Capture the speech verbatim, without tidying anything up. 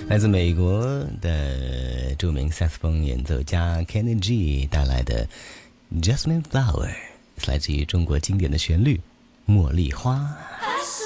来自美国的著名萨克斯风演奏家 Kenny G 带来的 Jasmine Flower， 来自于中国经典的旋律《茉莉花》。